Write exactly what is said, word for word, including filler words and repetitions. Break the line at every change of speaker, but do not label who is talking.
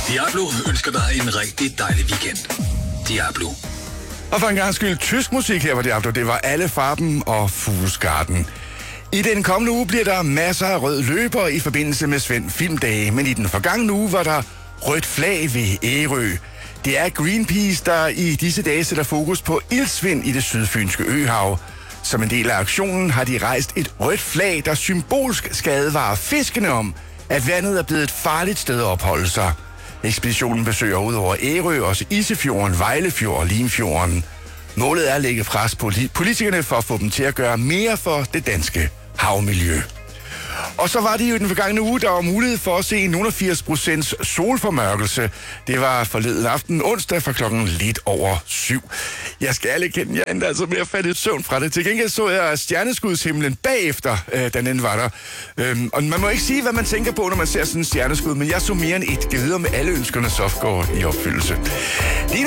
Diablo ønsker dig en rigtig dejlig weekend. Diablo.
Og for en gang skyld, tysk musik her på Diablo, det var Alle Farben og Fuglsgarden. I den kommende uge bliver der masser af rød løber i forbindelse med Svend Filmdage, men i den forgangne uge var der rødt flag ved Ærø. Det er Greenpeace, der i disse dage sætter fokus på iltsvind i det sydfynske øhav. Som en del af aktionen har de rejst et rødt flag, der symbolsk skal advare fiskene om, at vandet er blevet et farligt sted at opholde sig. Ekspeditionen besøger udover Ærø også Isefjorden, Vejlefjord og Limfjorden. Målet er at lægge pres på politikerne for at få dem til at gøre mere for det danske havmiljø. Og så var det jo i den forgangne uge, der var mulighed for at se nogle og firs procent solformørkelse. Det var forleden aften onsdag fra klokken lidt over syv. Jeg skal ærligt kende, jeg endte altså med at falde i søvn fra det. Til gengæld så jeg stjerneskudshimlen bagefter, øh, da den var der. Øhm, og man må ikke sige, hvad man tænker på, når man ser sådan en stjerneskud, men jeg så mere end et. Jeg videre med alle ønskerne softgår i opfyldelse. Lige nu